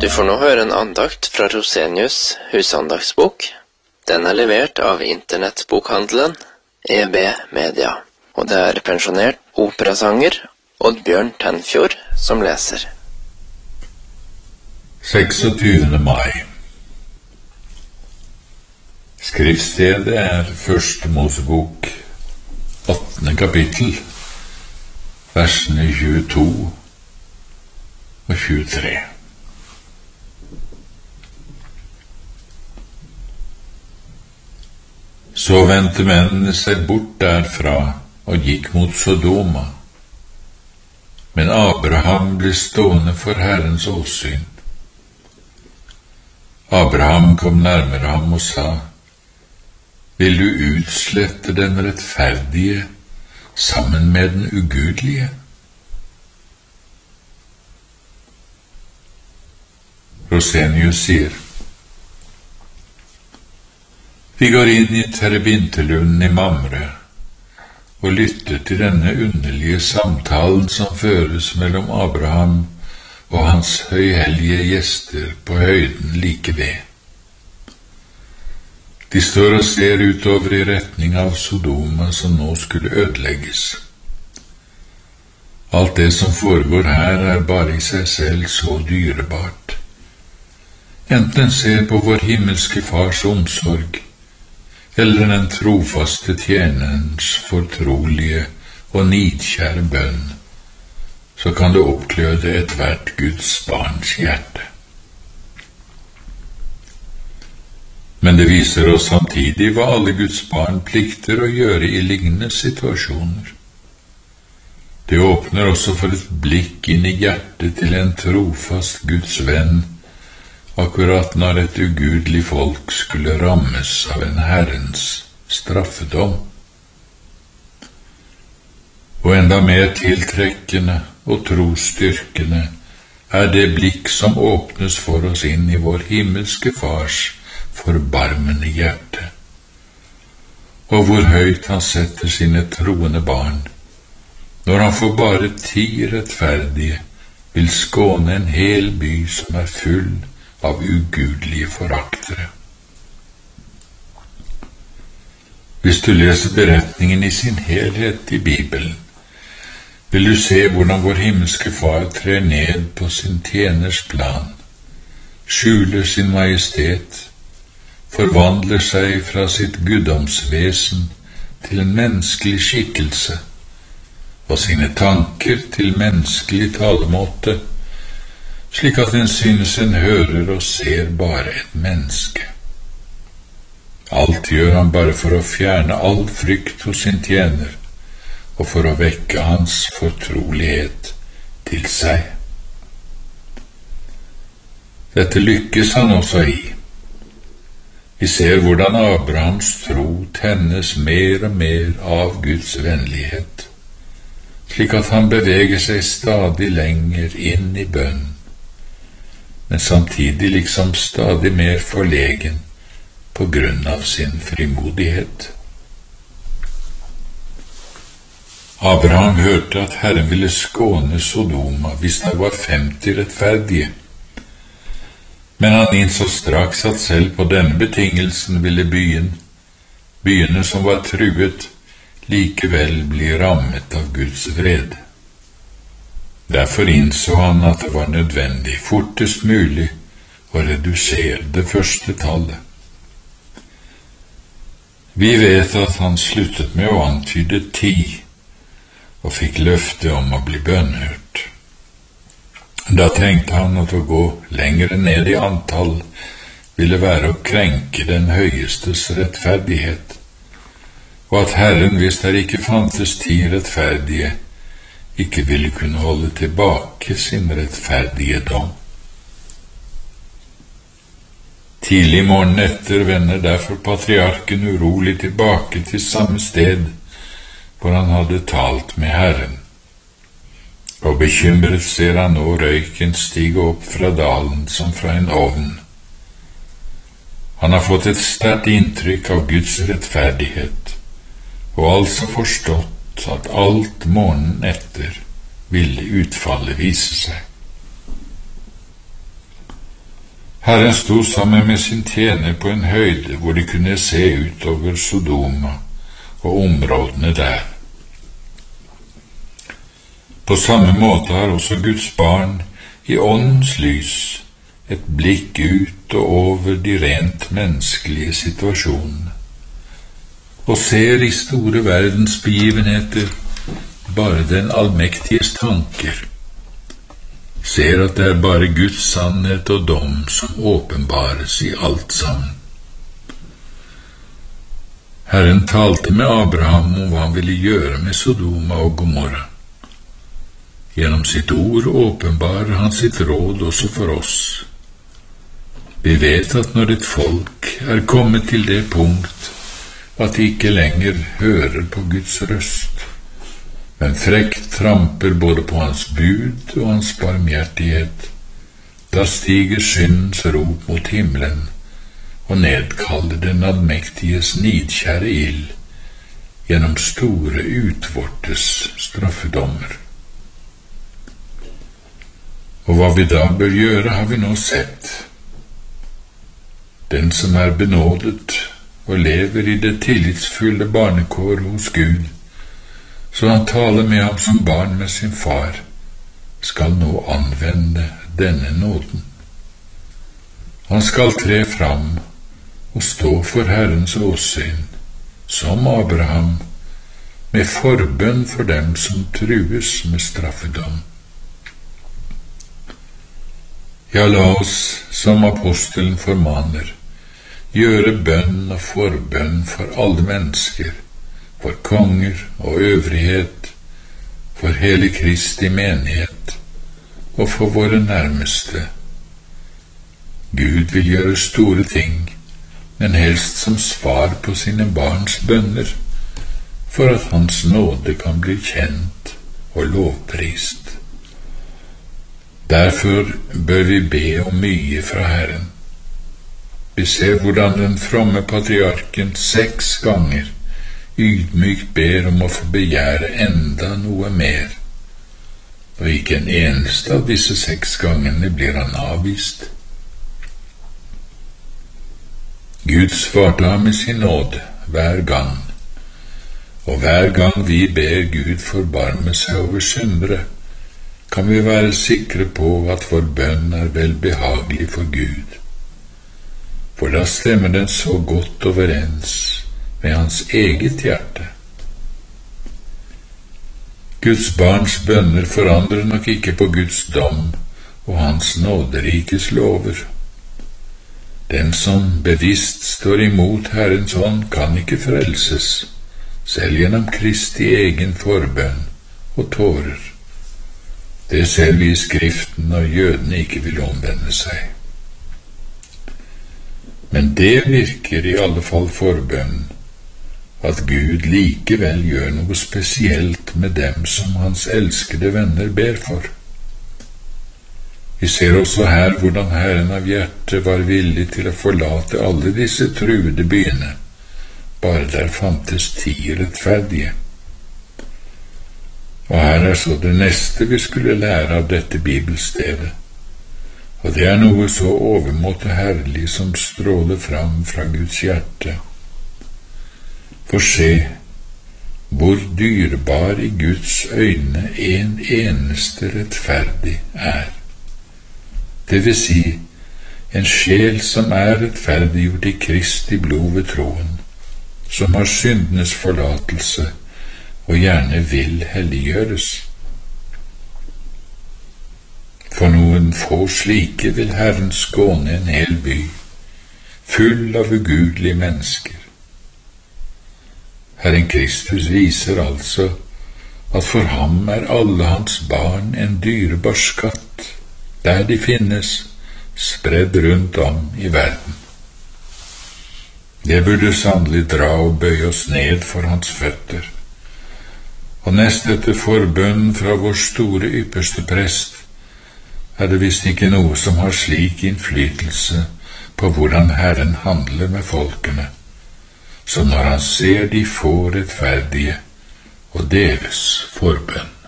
Du får nå høre en andakt fra Rosenius husandaktsbok. Den er levert av internettbokhandelen EB Media, og det er pensjonert operasanger Oddbjørn Tenfjord som leser. 26. mai. Skriftstedet er Første Mosebok, 8. kapittel, versene 22 og 23. Så vendte mennene seg bort derfra og gikk mot Sodoma. Men Abraham ble stående for Herrens åsyn. Abraham kom nærmere ham og sa: Vil du utslette den rettferdige sammen med den ugudelige? Rosenius sier: Vi går inn i Terebintelunden i Mamre og lytter til denne underlige samtalen som føres mellom Abraham og hans høyhellige gjester på høyden like ved. De står og ser utover i retning av Sodoma som nå skulle ødelegges. Alt det som foregår her er bare i seg selv så dyrebart. Enten en ser på vår himmelske Fars omsorg, eller den trofaste tjenerens fortrolige og nidkjære bønn, så kan det oppgløde ethvert Guds barns hjerte. Men det viser oss samtidig hva alle Guds barn plikter å gjøre i lignende situasjoner. Det åpner også for et blikk inn i hjertet til en trofast Guds venn, akkurat når et ugudelig folk skulle rammes av en Herrens straffedom. Og enda mer tiltrekkende og trosstyrkende er det blikk som åpnes for oss inn i vår himmelske Fars forbarmende hjerte, og hvor høyt han setter sine troende barn, når han for bare 10 rettferdige vil skåne en hel by som er full av ugudelige foraktere. Hvis du leser beretningen i sin helhet i Bibelen, vil du se hvordan vår himmelske Far trer ned på sin tjeners plan, skjuler sin majestet, forvandler seg fra sitt guddomsvesen til en menneskelig skikkelse, og sine tanker til menneskelig talemåte, slik at en synes en hører og ser bare et menneske. Alt gjør han bare for å fjerne all frykt hos sin tjener, og for å vekke hans fortrolighet til seg. Dette lykkes han også i. Vi ser hvordan Abrahams tro tennes mer og mer av Guds vennlighet, slik at han beveger seg stadig lenger inn i bønn, men samtidig liksom stadig mer forlegen på grunn av sin frimodighet. Abraham hørte at Herren ville skåne Sodoma hvis det var 50 rettferdige, men han innså straks at selv på denne betingelsen ville byene som var truet, likevel bli rammet av Guds vrede. Derfor innså han at det var nødvendig fortest mulig å redusere det første tallet. Vi vet at han sluttet med å antyde 10, og fikk løfte om å bli bønnhørt. Da tenkte han at å gå lengre ned i antall ville være å krenke den høyestes rettferdighet, og at Herren, hvis der ikke fantes 10 rettferdige, ikke ville kunne holde tilbake sin rettferdige dom. Tidlig morgenen etter vender derfor patriarken urolig tilbake til samme sted hvor han hadde talt med Herren, og bekymret ser han nå røyken stige opp fra dalen som fra en ovn. Han har fått et sterkt inntrykk av Guds rettferdighet, og altså forstått at alt morgenen etter ville utfallet vise seg. Herren sto sammen med sin tjener på en høyde hvor de kunne se ut over Sodoma og områdene der. På samme måte har også Guds barn i åndens lys et blikk ut og over de rent menneskelige situasjonene, og ser i store verdensbegivenheter bare den allmektiges tanker, ser at det er bare Guds sannhet og dom som åpenbares i alt sammen. Herren talte med Abraham om hva han ville gjøre med Sodoma og Gomorra. Gjennom sitt ord åpenbarer han sitt råd også for oss. Vi vet at når et folk er kommet til det punkt at de ikke lenger hører på Guds røst, men frekt tramper både på hans bud og hans barmhjertighet, da stiger syndens rop mot himmelen og nedkaller den allmektiges nidkjære ild gjennom store utvortes straffedommer. Og hva vi da bør gjøre, har vi nå sett. Den som er benådet og lever i det tillitsfulle barnekår hos Gud, så han taler med ham som barn med sin far, skal nå anvende denne nåden. Han skal tre fram og stå for Herrens åsyn, som Abraham, med forbønn for dem som trues med straffedom. Ja, la oss, som apostelen formaner, gjøre bønn og forbønn for alle mennesker, for konger og øvrighet, for hele Kristi menighet og for våre nærmeste. Gud vil gjøre store ting, men helst som svar på sine barns bønner, for at hans nåde kan bli kjent og lovprist. Derfor bør vi be om mye fra Herren. Vi ser hvordan den fromme patriarken 6 ganger ydmykt ber om å få begjære enda noe mer, og ikke en eneste av disse 6 gangene blir han avvist. Gud svarte ham med sin nåde hver gang, og hver gang vi ber Gud forbarme seg over syndere, kan vi være sikre på at vår bønn er velbehagelig for Gud, for da stemmer den så godt overens med hans eget hjerte. Guds barns bønner forandrer nok ikke på Guds dom og hans nåderikes lover. Den som bevisst står imot Herrens ånd, kan ikke frelses, selv gjennom Kristi egen forbønn og tårer. Det ser vi i Skriften når jødene ikke vil omvende seg. Men det virker i alle fall forbønn, at Gud likevel gjør noe spesielt med dem som hans elskede venner ber for. Vi ser også her hvordan Herren av hjertet var villig til å forlate alle disse truede byene, bare der fantes 10 rettferdige. Og her er så det neste vi skulle lære av dette bibelstedet, og det er noe så overmåte herlig som stråler fram fra Guds hjerte. For se, hvor dyrebar i Guds øyne en eneste rettferdig er. Det vil si, en sjel som er rettferdiggjort i Kristi blod ved troen, som har syndenes forlatelse, og gjerne vil helliggjøres. For noen få slike vil Herren skåne en hel by, full av ugudelige mennesker. Herren Kristus viser altså at for ham er alle hans barn en dyrebar skatt, der de finnes, spredd rundt om i verden. Det burde sannelig dra og bøye oss ned for hans føtter. Og nest etter forbønn fra vår store ypperste prest, er det visst ikke noe som har slik innflytelse på hvordan Herren handler med folkene, som når han ser de få rettferdige og deres forbønn.